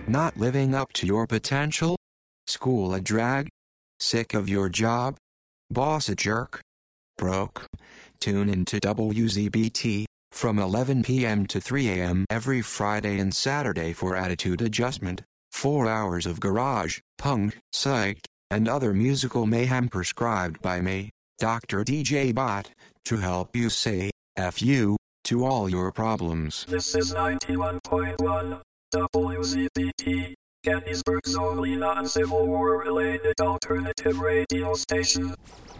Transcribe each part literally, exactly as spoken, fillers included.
Not living up to your potential? School a drag? Sick of your job? Boss a jerk? Broke? Tune into W Z B T from eleven p m to three a m every Friday and Saturday for Attitude Adjustment. Four hours of garage, punk, psych, and other musical mayhem prescribed by me, Doctor D J Bot, to help you say F you to all your problems. This is ninety-one point one W Z B T, Gettysburg's only non-Civil War-related alternative radio station.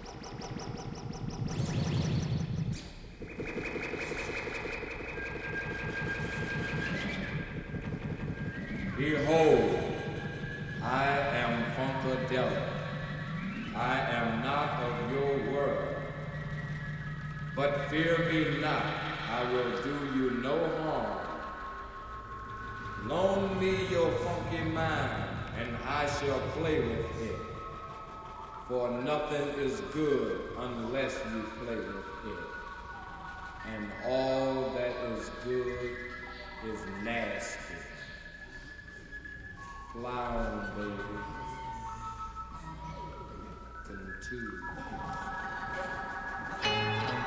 Behold, I am Funkadelic. I am not of your world. But fear me not, I will do you no harm. Loan me your funky mind, and I shall play with it. For nothing is good unless you play with it. And all that is good is nasty. Fly on, baby. Continue.